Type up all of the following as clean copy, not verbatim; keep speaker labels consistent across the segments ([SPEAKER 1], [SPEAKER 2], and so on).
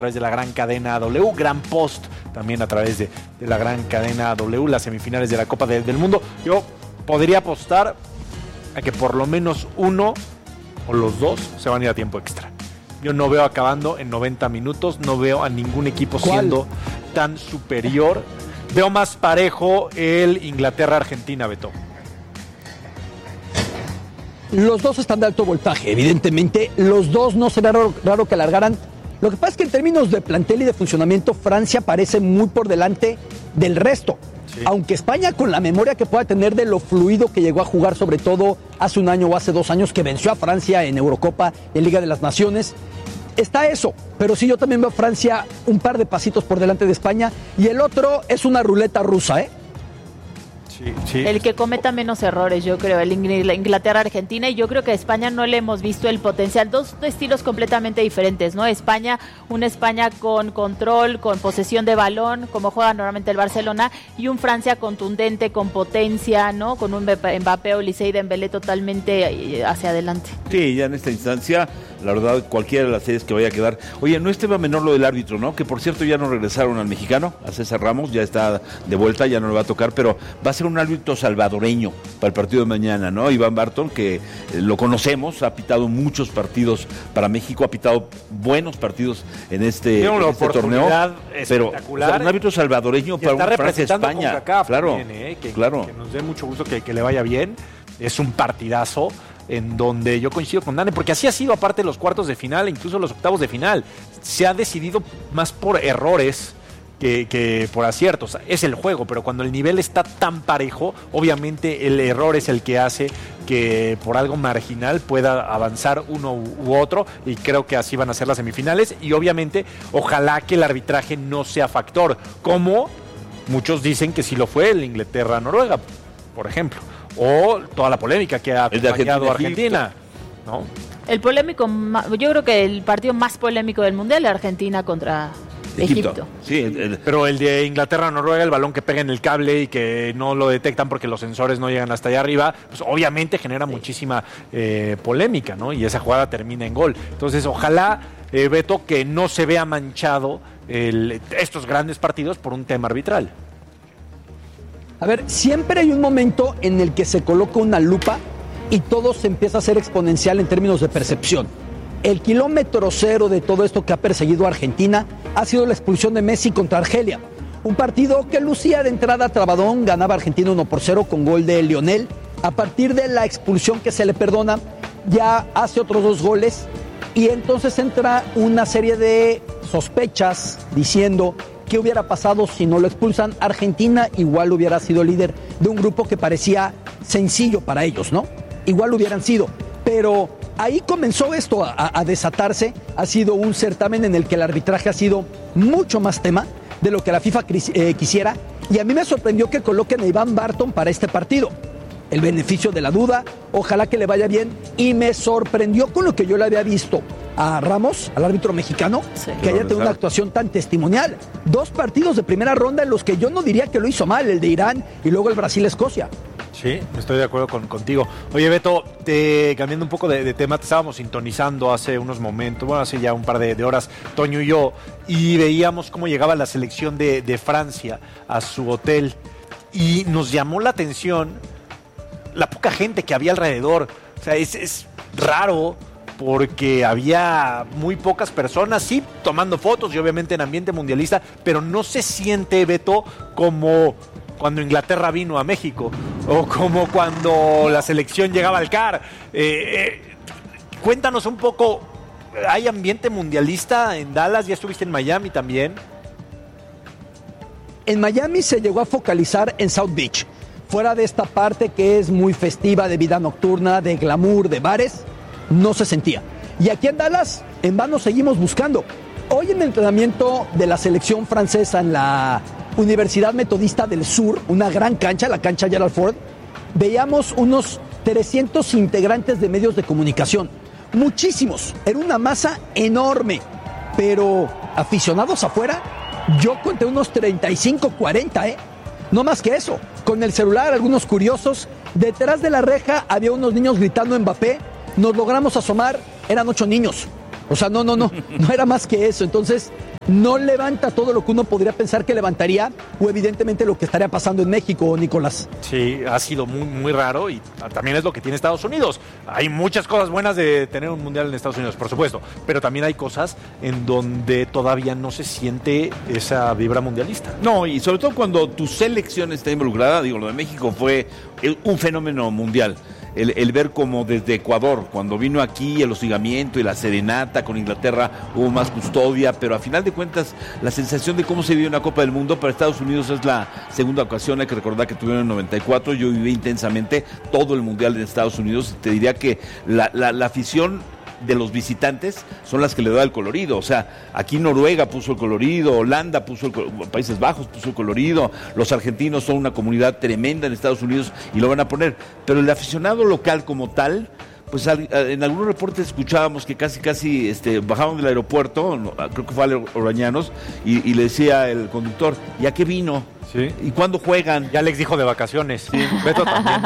[SPEAKER 1] través de la gran cadena W, gran post también a través de la gran cadena W, las semifinales de la Copa del Mundo. Yo podría apostar a que por lo menos uno o los dos se van a ir a tiempo extra. Yo no veo acabando en 90 minutos, no veo a ningún equipo siendo tan superior. Veo más parejo el Inglaterra-Argentina, Beto.
[SPEAKER 2] Los dos están de alto voltaje, evidentemente. Los dos no será raro que alargaran. Lo que pasa es que en términos de plantel y de funcionamiento, Francia parece muy por delante del resto. Sí. Aunque España, con la memoria que pueda tener de lo fluido que llegó a jugar, sobre todo hace un año o hace 2 años, que venció a Francia en Eurocopa, en Liga de las Naciones, está eso. Pero sí, yo también veo a Francia un par de pasitos por delante de España. Y el otro es una ruleta rusa, ¿eh?
[SPEAKER 3] Sí. El que cometa menos errores, yo creo, el Inglaterra-Argentina, y yo creo que a España no le hemos visto el potencial, 2 estilos completamente diferentes, ¿no? España, una España con control, con posesión de balón, como juega normalmente el Barcelona, y un Francia contundente, con potencia, ¿no? Con un Mbappé, Olise y Dembélé totalmente hacia adelante.
[SPEAKER 4] Sí, ya en esta instancia, la verdad, cualquiera de las series que vaya a quedar. Oye, no es tema menor lo del árbitro, ¿no? Que por cierto ya no regresaron al mexicano, a César Ramos, ya está de vuelta, ya no le va a tocar, pero va a ser un árbitro salvadoreño para el partido de mañana, ¿no? Iván Barton, que lo conocemos, ha pitado muchos partidos para México, ha pitado buenos partidos en este torneo, pero un árbitro salvadoreño para un Francia-España, claro,
[SPEAKER 1] también,
[SPEAKER 4] claro.
[SPEAKER 1] Que nos dé mucho gusto que le vaya bien, es un partidazo en donde yo coincido con Dani, porque así ha sido aparte los cuartos de final, incluso los octavos de final, se ha decidido más por errores que por aciertos. Es el juego, pero cuando el nivel está tan parejo, obviamente el error es el que hace que por algo marginal pueda avanzar uno u otro, y creo que así van a ser las semifinales, y obviamente ojalá que el arbitraje no sea factor, como muchos dicen que sí lo fue el Inglaterra-Noruega, por ejemplo, o toda la polémica que ha acompañado a Argentina, ¿no?
[SPEAKER 3] El polémico, yo creo que el partido más polémico del Mundial es Argentina contra Egipto.
[SPEAKER 1] Sí, pero el de Inglaterra-Noruega, el balón que pega en el cable y que no lo detectan porque los sensores no llegan hasta allá arriba, pues obviamente genera muchísima polémica, ¿no? Y esa jugada termina en gol. Entonces, ojalá, Beto, que no se vea manchado estos grandes partidos por un tema arbitral.
[SPEAKER 2] A ver, siempre hay un momento en el que se coloca una lupa y todo se empieza a ser exponencial en términos de percepción. El kilómetro cero de todo esto que ha perseguido a Argentina ha sido la expulsión de Messi contra Argelia. Un partido que lucía de entrada trabadón, ganaba Argentina 1-0 con gol de Lionel. A partir de la expulsión que se le perdona, ya hace otros 2 goles y entonces entra una serie de sospechas diciendo qué hubiera pasado si no lo expulsan. Argentina igual hubiera sido líder de un grupo que parecía sencillo para ellos, ¿no? Igual hubieran sido, pero ahí comenzó esto a desatarse. Ha sido un certamen en el que el arbitraje ha sido mucho más tema de lo que la FIFA quisiera, y a mí me sorprendió que coloquen a Iván Barton para este partido. El beneficio de la duda, ojalá que le vaya bien, y me sorprendió con lo que yo le había visto a Ramos, al árbitro mexicano, que haya tenido una actuación tan testimonial. 2 partidos de primera ronda en los que yo no diría que lo hizo mal, el de Irán y luego el Brasil-Escocia.
[SPEAKER 1] Sí, estoy de acuerdo contigo. Oye, Beto, cambiando un poco de tema, te estábamos sintonizando hace unos momentos, bueno, hace ya un par de horas, Toño y yo, y veíamos cómo llegaba la selección de Francia a su hotel, y nos llamó la atención la poca gente que había alrededor. O sea, es raro, porque había muy pocas personas, sí, tomando fotos y obviamente en ambiente mundialista, pero no se siente, Beto, como cuando Inglaterra vino a México, o como cuando la selección llegaba al CAR. Cuéntanos un poco, ¿hay ambiente mundialista en Dallas? ¿Ya estuviste en Miami también?
[SPEAKER 2] En Miami se llegó a focalizar en South Beach. Fuera de esta parte que es muy festiva, de vida nocturna, de glamour, de bares, no se sentía. Y aquí en Dallas, en vano seguimos buscando. Hoy en el entrenamiento de la selección francesa en la Universidad Metodista del Sur, una gran cancha, la cancha Gerald Ford, veíamos unos 300 integrantes de medios de comunicación. Muchísimos, era una masa enorme, pero aficionados afuera, yo conté unos 35, 40, no más que eso. Con el celular, algunos curiosos, detrás de la reja había unos niños gritando Mbappé, nos logramos asomar, eran 8 niños. O sea, no era más que eso. Entonces, no levanta todo lo que uno podría pensar que levantaría, o evidentemente lo que estaría pasando en México, Nicolás.
[SPEAKER 1] Sí, ha sido muy, muy raro y también es lo que tiene Estados Unidos. Hay muchas cosas buenas de tener un mundial en Estados Unidos, por supuesto, pero también hay cosas en donde todavía no se siente esa vibra mundialista.
[SPEAKER 4] No, y sobre todo cuando tu selección está involucrada, digo, lo de México fue un fenómeno mundial. El ver como desde Ecuador, cuando vino aquí el hostigamiento y la serenata con Inglaterra, hubo más custodia, pero a final de cuentas la sensación de cómo se vive una Copa del Mundo para Estados Unidos es la segunda ocasión. Hay que recordar que tuvieron en 94, yo viví intensamente todo el Mundial de Estados Unidos. Te diría que la afición de los visitantes son las que le da el colorido. O sea, aquí Noruega puso el colorido, Holanda puso Países Bajos puso el colorido, los argentinos son una comunidad tremenda en Estados Unidos y lo van a poner, pero el aficionado local como tal, pues en algunos reportes escuchábamos que casi bajaban del aeropuerto, creo que fue a Orañanos, y le decía el conductor, ¿y a qué vino?
[SPEAKER 1] ¿Sí?
[SPEAKER 4] ¿Y cuándo juegan?
[SPEAKER 1] Ya Alex dijo de vacaciones. Sí, Beto también.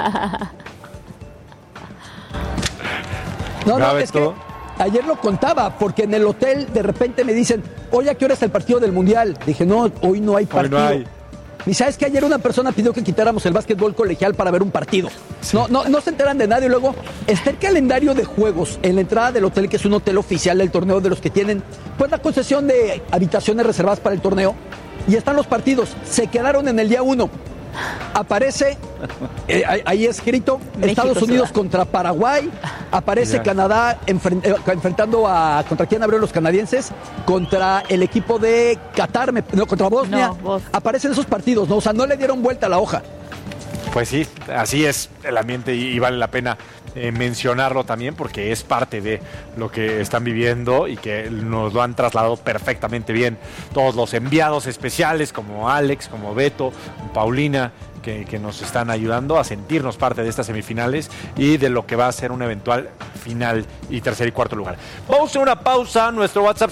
[SPEAKER 2] No, es que ayer lo contaba, porque en el hotel de repente me dicen, oye, ¿a qué hora es el partido del Mundial? Dije, no, hoy no hay partido. Hoy no hay. Y sabes que ayer una persona pidió que quitáramos el básquetbol colegial para ver un partido. Sí. No se enteran de nadie. Luego está el calendario de juegos en la entrada del hotel, que es un hotel oficial del torneo, de los que tienen pues la concesión de habitaciones reservadas para el torneo. Y están los partidos. Se quedaron en el día 1. Aparece ahí escrito México, Estados Unidos contra Paraguay, aparece Canadá enfrentando contra quién abrieron los canadienses, contra el equipo de Qatar, contra Bosnia. Aparecen esos partidos, ¿no? O sea, no le dieron vuelta a la hoja.
[SPEAKER 1] Pues sí, así es el ambiente y vale la pena mencionarlo también, porque es parte de lo que están viviendo y que nos lo han trasladado perfectamente bien todos los enviados especiales como Alex, como Beto, Paulina, que nos están ayudando a sentirnos parte de estas semifinales y de lo que va a ser un eventual final y tercer y cuarto lugar. Vamos a una pausa. Nuestro WhatsApp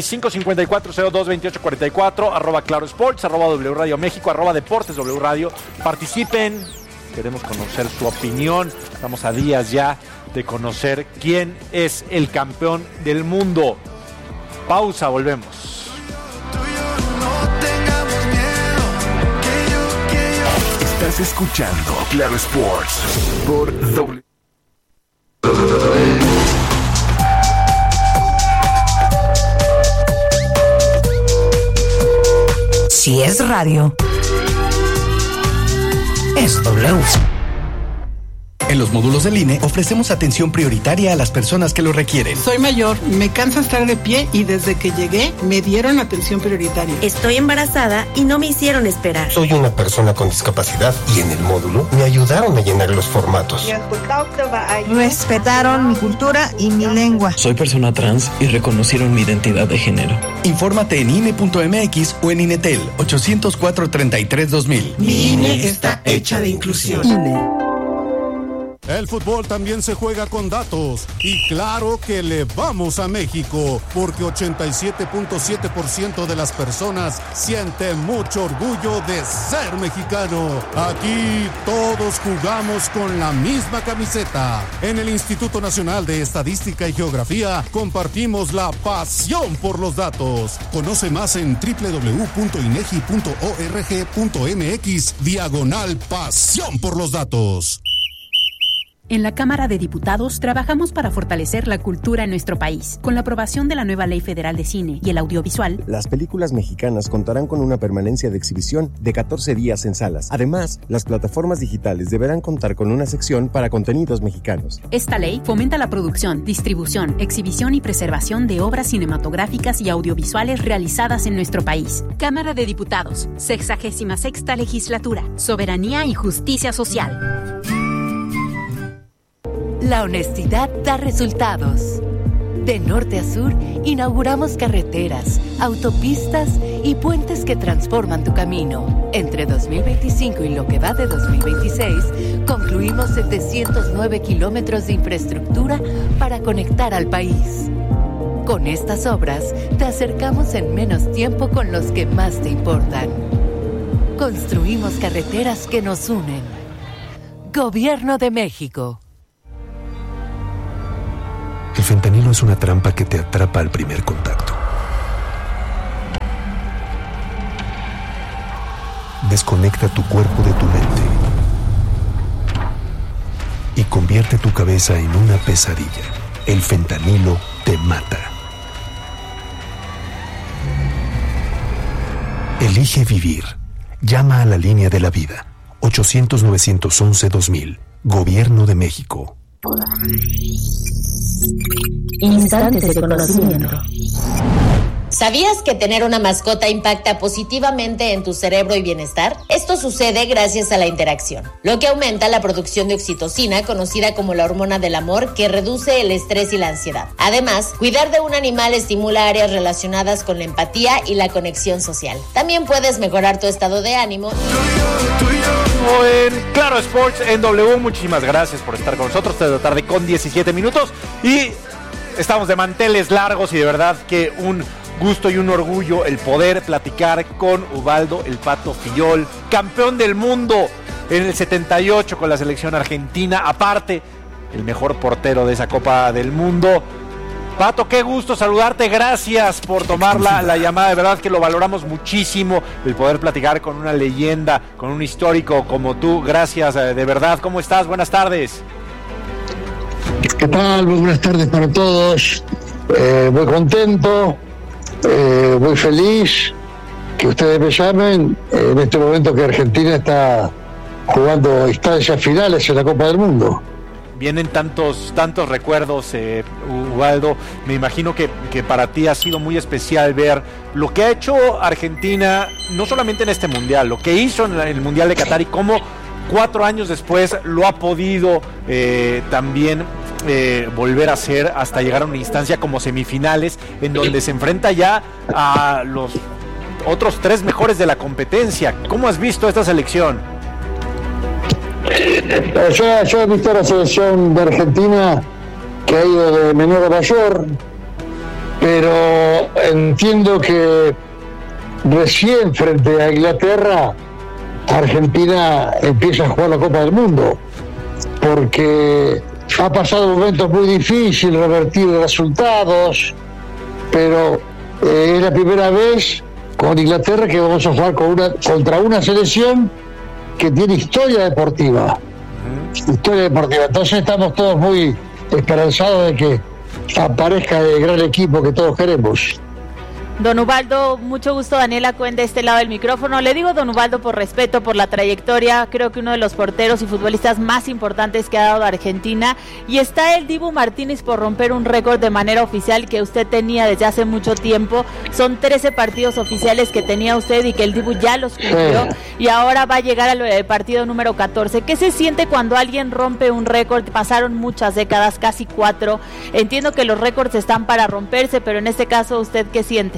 [SPEAKER 1] 55-5402-2844, @Claro Sports, @W Radio México, @Deportes W Radio. Participen, queremos conocer su opinión. Estamos a días ya de conocer quién es el campeón del mundo. Pausa, volvemos.
[SPEAKER 5] Estás escuchando Claro Sports por W.
[SPEAKER 6] Si es radio, es W.
[SPEAKER 7] En los módulos del INE ofrecemos atención prioritaria a las personas que lo requieren.
[SPEAKER 8] Soy mayor, me cansa estar de pie y desde que llegué me dieron atención prioritaria.
[SPEAKER 9] Estoy embarazada y no me hicieron esperar.
[SPEAKER 10] Soy una persona con discapacidad y en el módulo me ayudaron a llenar los formatos.
[SPEAKER 11] Respetaron mi cultura y mi lengua.
[SPEAKER 12] Soy persona trans y reconocieron mi identidad de género.
[SPEAKER 7] Infórmate en INE.mx o en INETEL 804-33-2000.
[SPEAKER 10] Mi INE está hecha de inclusión.
[SPEAKER 2] INE.
[SPEAKER 13] El fútbol también se juega con datos y claro que le vamos a México porque 87.7% de las personas siente mucho orgullo de ser mexicano. Aquí todos jugamos con la misma camiseta. En el Instituto Nacional de Estadística y Geografía compartimos la pasión por los datos. Conoce más en www.inegi.org.mx/pasión por los datos.
[SPEAKER 14] En la Cámara de Diputados trabajamos para fortalecer la cultura en nuestro país. Con la aprobación de la nueva Ley Federal de Cine y el Audiovisual,
[SPEAKER 15] las películas mexicanas contarán con una permanencia de exhibición de 14 días en salas. Además, las plataformas digitales deberán contar con una sección para contenidos mexicanos.
[SPEAKER 14] Esta ley fomenta la producción, distribución, exhibición y preservación de obras cinematográficas y audiovisuales realizadas en nuestro país. Cámara de Diputados, 66ª Legislatura, Soberanía y Justicia Social.
[SPEAKER 16] La honestidad da resultados. De norte a sur, inauguramos carreteras, autopistas y puentes que transforman tu camino. Entre 2025 y lo que va de 2026, concluimos 709 kilómetros de infraestructura para conectar al país. Con estas obras, te acercamos en menos tiempo con los que más te importan. Construimos carreteras que nos unen. Gobierno de México.
[SPEAKER 5] El fentanilo es una trampa que te atrapa al primer contacto.
[SPEAKER 17] desconecta tu cuerpo de tu mente y convierte tu cabeza en una pesadilla. El fentanilo te mata. Elige vivir. Llama a la línea de la vida. 800-911-2000. Gobierno de México.
[SPEAKER 18] Instantes de conocimiento.
[SPEAKER 19] ¿Sabías que tener una mascota impacta positivamente en tu cerebro y bienestar? Esto sucede gracias a la interacción, lo que aumenta la producción de oxitocina, conocida como la hormona del amor, que reduce el estrés y la ansiedad. Además, cuidar de un animal estimula áreas relacionadas con la empatía y la conexión social. También puedes mejorar tu estado de ánimo.
[SPEAKER 1] En Claro Sports en W, muchísimas gracias por estar con nosotros. 3 de la tarde con 17 minutos y estamos de manteles largos y de verdad que un gusto y un orgullo el poder platicar con Ubaldo El Pato Fillol, campeón del mundo en el 78 con la selección argentina, aparte el mejor portero de esa Copa del Mundo. Pato, qué gusto saludarte, gracias por tomar la llamada, de verdad que lo valoramos muchísimo, el poder platicar con una leyenda, con un histórico como tú, gracias de verdad. ¿Cómo estás? Buenas tardes.
[SPEAKER 20] ¿Qué tal? Muy buenas tardes para todos, muy contento, muy feliz que ustedes me llamen en este momento que Argentina está jugando instancias finales en la Copa del Mundo.
[SPEAKER 1] Vienen tantos recuerdos, Ubaldo. Me imagino que para ti ha sido muy especial ver lo que ha hecho Argentina, no solamente en este Mundial, lo que hizo en el Mundial de Qatar y cómo 4 años después lo ha podido también volver a hacer hasta llegar a una instancia como semifinales, en donde se enfrenta ya a los otros 3 mejores de la competencia. ¿Cómo has visto esta selección?
[SPEAKER 20] Yo he visto la selección de Argentina que ha ido de menor a mayor, pero entiendo que recién frente a Inglaterra Argentina empieza a jugar la Copa del Mundo, porque ha pasado momentos muy difíciles, revertir resultados, pero es la primera vez con Inglaterra que vamos a jugar contra una selección que tiene historia deportiva. Entonces estamos todos muy esperanzados de que aparezca el gran equipo que todos queremos.
[SPEAKER 3] Don Ubaldo, mucho gusto. Daniela Cuen de este lado del micrófono. Le digo don Ubaldo por respeto, por la trayectoria, creo que uno de los porteros y futbolistas más importantes que ha dado Argentina, y está el Dibu Martínez por romper un récord de manera oficial que usted tenía desde hace mucho tiempo. Son 13 partidos oficiales que tenía usted y que el Dibu ya los cumplió, y ahora va a llegar al partido número 14. ¿Qué se siente cuando alguien rompe un récord? Pasaron muchas décadas, casi 4. Entiendo que los récords están para romperse, pero en este caso, ¿usted qué siente?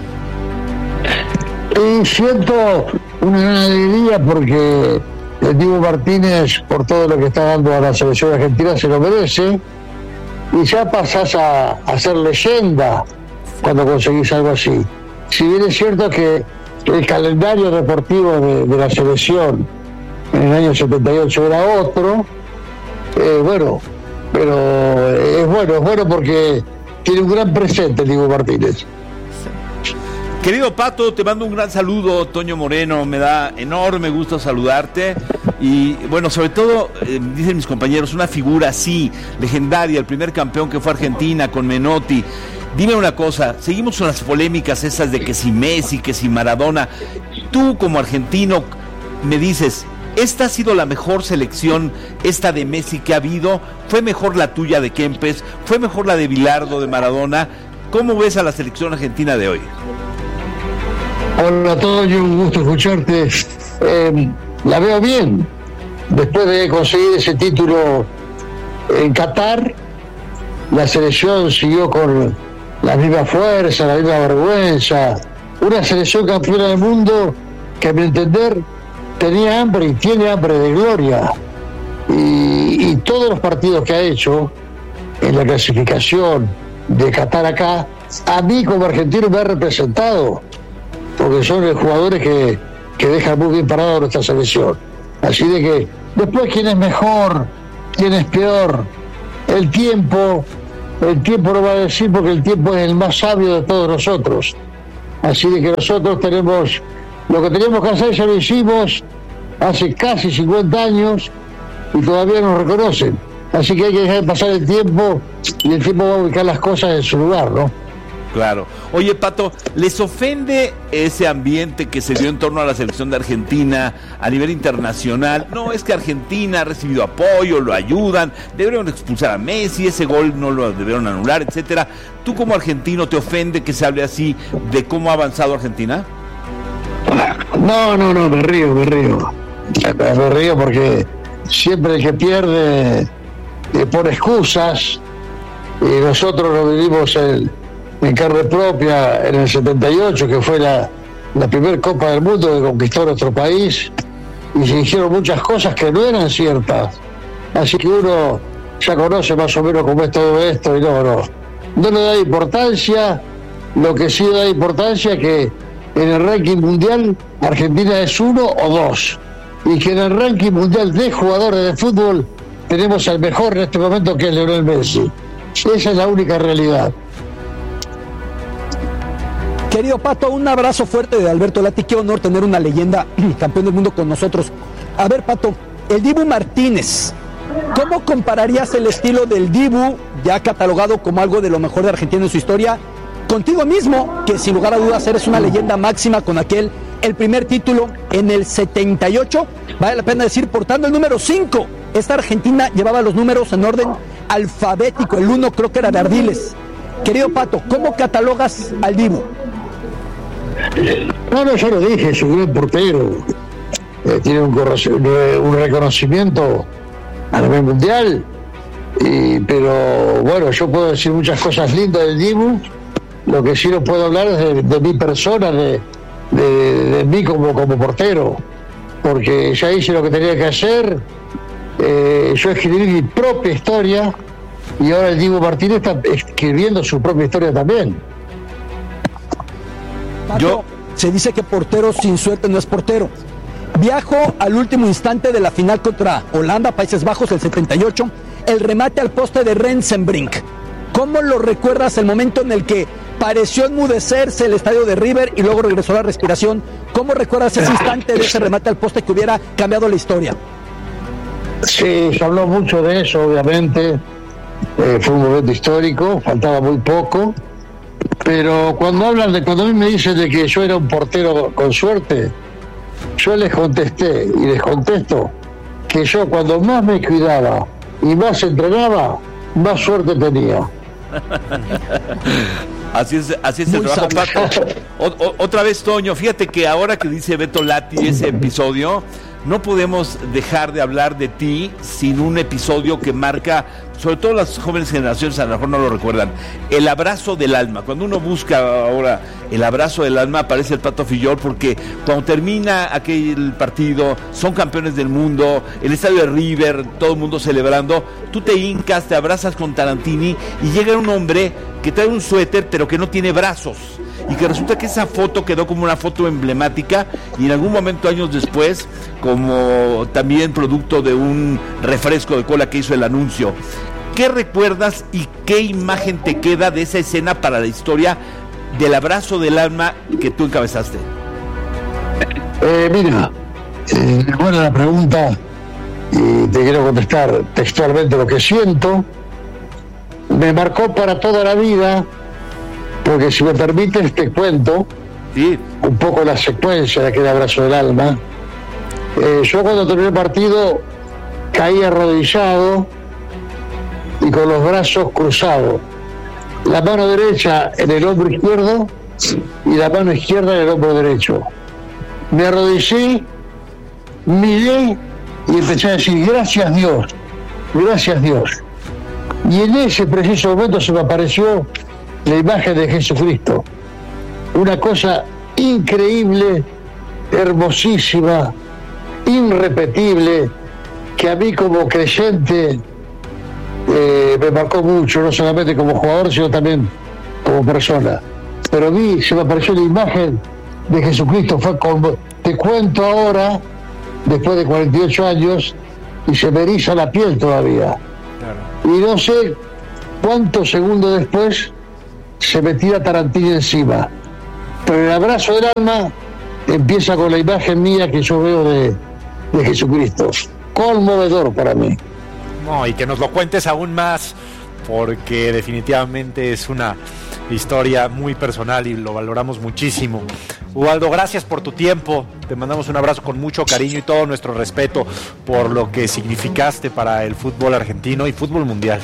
[SPEAKER 20] Y siento una gran alegría porque el Dibu Martínez, por todo lo que está dando a la selección argentina, se lo merece, y ya pasás a ser leyenda cuando conseguís algo así. Si bien es cierto que el calendario deportivo de la selección en el año 78 era otro, pero es bueno porque tiene un gran presente el Dibu Martínez.
[SPEAKER 4] Querido Pato, te mando un gran saludo, Toño Moreno, me da enorme gusto saludarte y bueno, sobre todo, dicen mis compañeros, una figura así, legendaria, el primer campeón que fue Argentina con Menotti. Dime una cosa, seguimos con las polémicas esas de que si Messi, que si Maradona. Tú como argentino me dices, ¿esta ha sido la mejor selección, esta de Messi que ha habido? ¿Fue mejor la tuya de Kempes? ¿Fue mejor la de Bilardo, de Maradona? ¿Cómo ves a la selección argentina de hoy?
[SPEAKER 20] Hola Toño, un gusto escucharte. La veo bien. Después de conseguir ese título en Qatar, la selección siguió con la misma fuerza, la misma vergüenza. Una selección campeona del mundo que, a mi entender, tenía hambre y tiene hambre de gloria. Y todos los partidos que ha hecho en la clasificación de Qatar acá, a mí como argentino me ha representado, porque son los jugadores que dejan muy bien parado a nuestra selección. Así de que después quién es mejor, quién es peor, el tiempo no va a decir, porque el tiempo es el más sabio de todos nosotros. Así de que nosotros tenemos Lo que teníamos que hacer ya lo hicimos hace casi 50 años y todavía nos reconocen. Así que hay que dejar pasar el tiempo y el tiempo va a ubicar las cosas en su lugar, ¿no?
[SPEAKER 4] Claro. Oye, Pato, ¿les ofende ese ambiente que se dio en torno a la selección de Argentina a nivel internacional? No, es que Argentina ha recibido apoyo, lo ayudan, debieron expulsar a Messi, ese gol no lo debieron anular, etcétera. ¿Tú como argentino te ofende que se hable así de cómo ha avanzado Argentina?
[SPEAKER 20] No, me río. Me río porque siempre el que pierde pone excusas y nosotros lo vivimos en carne propia en el 78, que fue la primera Copa del Mundo que conquistó nuestro país, y se dijeron muchas cosas que no eran ciertas. Así que uno ya conoce más o menos cómo es todo esto y no le da importancia. Lo que sí da importancia es que en el ranking mundial Argentina es 1 o 2, y que en el ranking mundial de jugadores de fútbol tenemos al mejor en este momento, que es Lionel Messi. Esa es la única realidad.
[SPEAKER 2] Querido Pato, un abrazo fuerte de Alberto Lati. Qué honor tener una leyenda campeón del mundo con nosotros. A ver, Pato, el Dibu Martínez, ¿cómo compararías el estilo del Dibu, ya catalogado como algo de lo mejor de Argentina en su historia, contigo mismo, que sin lugar a dudas eres una leyenda máxima con el primer título en el 78? Vale la pena decir, portando el número 5. Esta Argentina llevaba los números en orden alfabético. El 1 creo que era de Ardiles. Querido Pato, ¿cómo catalogas al Dibu?
[SPEAKER 20] No, yo lo dije, es un gran portero. Tiene un reconocimiento a nivel mundial. Pero bueno, yo puedo decir muchas cosas lindas del Dibu. Lo que sí no puedo hablar es de mi persona, de mí como portero. Porque ya hice lo que tenía que hacer. Yo escribí mi propia historia y ahora el Dibu Martínez está escribiendo su propia historia también.
[SPEAKER 2] Pato, se dice que portero sin suerte no es portero. Viajo al último instante de la final contra Holanda, Países Bajos, el 78, el remate al poste de Rensenbrink. ¿Cómo lo recuerdas, el momento en el que pareció enmudecerse el estadio de River y luego regresó la respiración? ¿Cómo recuerdas ese instante de ese remate al poste que hubiera cambiado la historia?
[SPEAKER 20] Sí, se habló mucho de eso, obviamente. Fue un momento histórico, faltaba muy poco. Pero cuando a mí me dicen de que yo era un portero con suerte, yo les contesté y les contesto que yo, cuando más me cuidaba y más entrenaba, más suerte tenía.
[SPEAKER 4] Así es el trabajo, Pato. Otra vez, Toño, fíjate que ahora que dice Beto Lati ese episodio, no podemos dejar de hablar de ti sin un episodio que marca, sobre todo las jóvenes generaciones a lo mejor no lo recuerdan, el abrazo del alma. Cuando uno busca ahora el abrazo del alma, aparece el Pato Fillol, porque cuando termina aquel partido, son campeones del mundo, el estadio de River, todo el mundo celebrando, tú te hincas, te abrazas con Tarantini y llega un hombre que trae un suéter pero que no tiene brazos, y que resulta que esa foto quedó como una foto emblemática, y en algún momento, años después, como también producto de un refresco de cola que hizo el anuncio. ¿Qué recuerdas y qué imagen te queda de esa escena para la historia del abrazo del alma que tú encabezaste?
[SPEAKER 20] Mira, buena la pregunta, y te quiero contestar textualmente lo que siento. Me marcó para toda la vida, porque si me permites te cuento un poco la secuencia de aquel abrazo del alma. Yo cuando terminé el partido caí arrodillado y con los brazos cruzados, la mano derecha en el hombro izquierdo y la mano izquierda en el hombro derecho. Me arrodillé, miré y empecé a decir: gracias Dios, gracias Dios. Y en ese preciso momento se me apareció la imagen de Jesucristo. Una cosa increíble, hermosísima, irrepetible, que a mí como creyente me marcó mucho, no solamente como jugador, sino también como persona. Pero a mí se me apareció la imagen de Jesucristo. Fue como, te cuento ahora, después de 48 años, y se me eriza la piel todavía. Claro. Y no sé cuántos segundos después se me tira Tarantini encima. Pero el abrazo del alma empieza con la imagen mía que yo veo de Jesucristo. Conmovedor para mí.
[SPEAKER 1] No, y que nos lo cuentes aún más, porque definitivamente es una historia muy personal y lo valoramos muchísimo. Ubaldo, gracias por tu tiempo, te mandamos un abrazo con mucho cariño y todo nuestro respeto por lo que significaste para el fútbol argentino y fútbol mundial.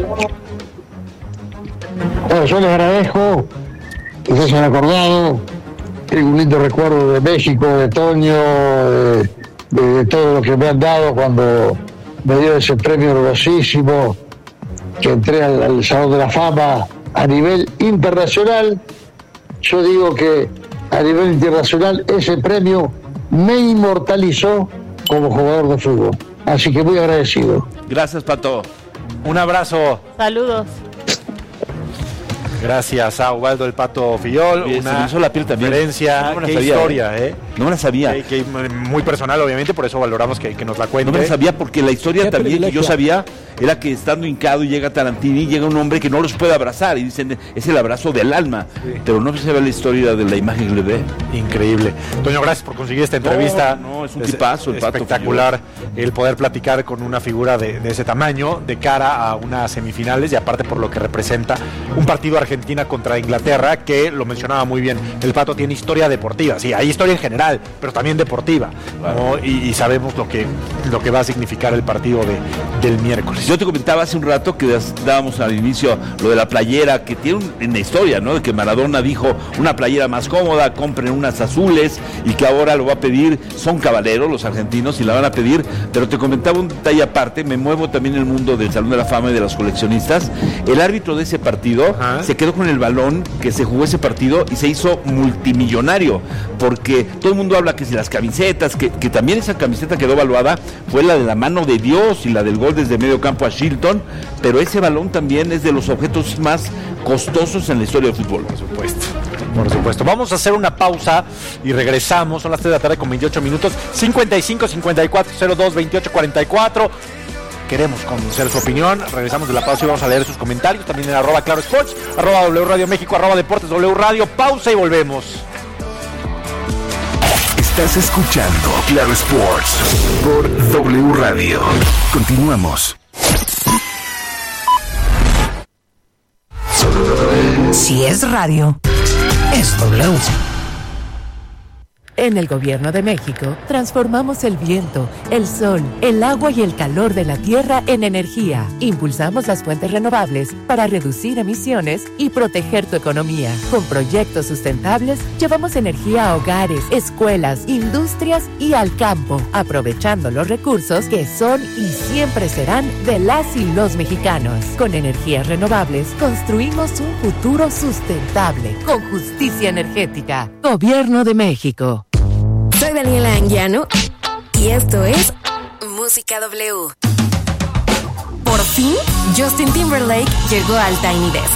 [SPEAKER 20] Bueno, yo les agradezco que se hayan acordado. Tengo un lindo recuerdo de México, de Toño, de todo lo que me han dado cuando me dio ese premio orgullosísimo, que entré al Salón de la Fama a nivel internacional. Yo digo que a nivel internacional ese premio me inmortalizó como jugador de fútbol. Así que muy agradecido.
[SPEAKER 4] Gracias, Pato.
[SPEAKER 1] Un abrazo.
[SPEAKER 3] Saludos.
[SPEAKER 1] Gracias a Ubaldo el Pato Fillol.
[SPEAKER 4] Bien,
[SPEAKER 1] una
[SPEAKER 4] se me hizo la piel también.
[SPEAKER 1] Referencia,
[SPEAKER 4] no me la
[SPEAKER 1] qué
[SPEAKER 4] sabía,
[SPEAKER 1] historia,
[SPEAKER 4] No me la sabía.
[SPEAKER 1] Que muy personal, obviamente, por eso valoramos que nos la cuente.
[SPEAKER 4] No me la sabía porque la historia también que yo sabía era que estando hincado y llega Tarantini, llega un hombre que no los puede abrazar y dicen, es el abrazo del alma. Sí. Pero no se ve la historia de la imagen que le ve.
[SPEAKER 1] Increíble. Toño, gracias por conseguir esta entrevista.
[SPEAKER 4] No, es un tipazo el Pato.
[SPEAKER 1] Espectacular el poder platicar con una figura de ese tamaño de cara a unas semifinales y aparte por lo que representa un partido Argentina contra Inglaterra, que lo mencionaba muy bien. El Pato tiene historia deportiva, sí, hay historia en general, pero también deportiva, claro. ¿No? Y sabemos lo que va a significar el partido del miércoles.
[SPEAKER 4] Yo te comentaba hace un rato que dábamos al inicio lo de la playera, que tiene en la historia, ¿no? De que Maradona dijo una playera más cómoda, compren unas azules, y que ahora lo va a pedir, son caballeros los argentinos y la van a pedir, pero te comentaba un detalle aparte, me muevo también en el mundo del Salón de la Fama y de los coleccionistas. El árbitro de ese partido se quedó con el balón que se jugó ese partido y se hizo multimillonario, porque todo el mundo habla que si las camisetas, que también esa camiseta quedó valuada, fue la de la mano de Dios y la del gol desde medio campo a Shilton, pero ese balón también es de los objetos más costosos en la historia del fútbol.
[SPEAKER 1] Por supuesto. Por supuesto. Vamos a hacer una pausa y regresamos. Son las 3 de la tarde con 28 minutos. 55 54 02 28 44. Queremos conocer su opinión. Regresamos de la pausa y vamos a leer sus comentarios. También en @ClaroSports, @W Radio México, @Deportes W Radio. Pausa y volvemos.
[SPEAKER 5] Estás escuchando Claro Sports por W Radio. Continuamos.
[SPEAKER 6] Si es radio, es W.
[SPEAKER 16] En el Gobierno de México, transformamos el viento, el sol, el agua y el calor de la tierra en energía. Impulsamos las fuentes renovables para reducir emisiones y proteger tu economía. Con proyectos sustentables, llevamos energía a hogares, escuelas, industrias y al campo, aprovechando los recursos que son y siempre serán de las y los mexicanos. Con energías renovables, construimos un futuro sustentable, con justicia energética. Gobierno de México.
[SPEAKER 9] Soy Daniela Anguiano y esto es Música W. Por fin, Justin Timberlake llegó al Tiny Desk.